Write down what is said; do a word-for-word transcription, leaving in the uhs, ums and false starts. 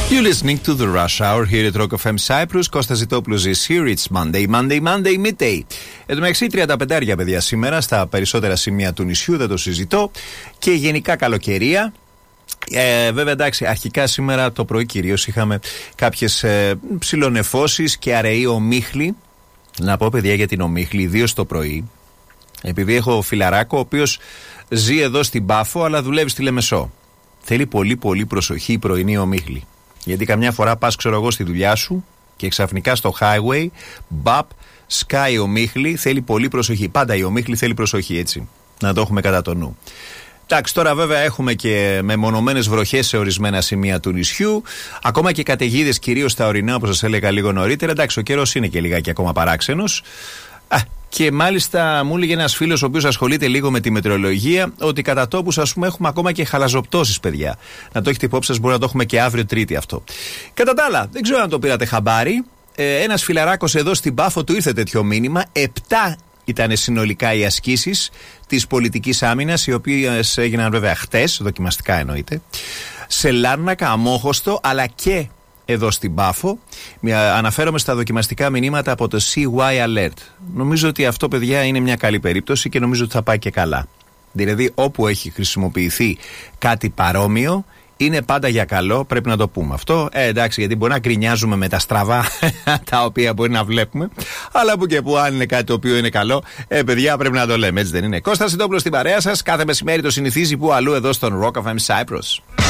You're listening to the Rush Hour here at Rock εφ εμ Cyprus. Κώστας Ζητόπουλος is here. It's Monday, Monday, Monday, midday. Εν τω μεταξύ, τριάντα πέντε παιδιά σήμερα στα περισσότερα σημεία του νησιού, δεν το συζητώ. Και γενικά καλοκαιρία. Ε, βέβαια, εντάξει, αρχικά σήμερα το πρωί κυρίως είχαμε κάποιες ε, ψιλονεφώσεις και αραιή ομίχλη. Να πω, παιδιά, για την ομίχλη, ιδίως το πρωί. Επειδή έχω φιλαράκο, ο οποίος ζει εδώ στην Πάφο, αλλά δουλεύει στη Λεμεσό. Θέλει πολύ πολύ προσοχή η πρωινή ομίχλη. Γιατί καμιά φορά πας, ξέρω εγώ, στη δουλειά σου και ξαφνικά στο highway, μπαπ, σκάει ομίχλη, θέλει πολύ προσοχή. Πάντα η ομίχλη θέλει προσοχή, έτσι. Να το έχουμε κατά το νου. Εντάξει, τώρα βέβαια έχουμε και μεμονωμένες βροχές σε ορισμένα σημεία του νησιού. Ακόμα και καταιγίδες κυρίως στα ορεινά, όπως σας έλεγα λίγο νωρίτερα. Εντάξει, ο καιρός είναι και λιγάκι ακόμα παράξενος. Α, και μάλιστα μου έλεγε ένας φίλος ο οποίος ασχολείται λίγο με τη μετεωρολογία ότι κατά τόπους, ας πούμε, έχουμε ακόμα και χαλαζοπτώσεις, παιδιά. Να το έχετε υπόψη σας, μπορεί να το έχουμε και αύριο Τρίτη αυτό. Κατά τα άλλα, δεν ξέρω αν το πήρατε χαμπάρι. Ε, ένας φιλαράκος εδώ στην Πάφο του ήρθε τέτοιο μήνυμα. Επτά ήταν συνολικά οι ασκήσεις της πολιτικής άμυνας, οι οποίες έγιναν βέβαια χτες, δοκιμαστικά εννοείται, σε Λάρνακα, Αμόχωστο, αλλά και εδώ στην Πάφο. Αναφέρομαι στα δοκιμαστικά μηνύματα από το σι γουάι Alert. Νομίζω ότι αυτό, παιδιά, είναι μια καλή περίπτωση και νομίζω ότι θα πάει και καλά. Δηλαδή, όπου έχει χρησιμοποιηθεί κάτι παρόμοιο, είναι πάντα για καλό, πρέπει να το πούμε αυτό. Ε, εντάξει, γιατί μπορεί να γκρινιάζουμε με τα στραβά τα οποία μπορεί να βλέπουμε, αλλά που και που, αν είναι κάτι το οποίο είναι καλό, ε, παιδιά, πρέπει να το λέμε, έτσι δεν είναι? Κώστας Ζητόπουλος στην παρέα σας, κάθε μεσημέρι το συνηθίζει που αλλού εδώ στον Rock εφ εμ Cyprus.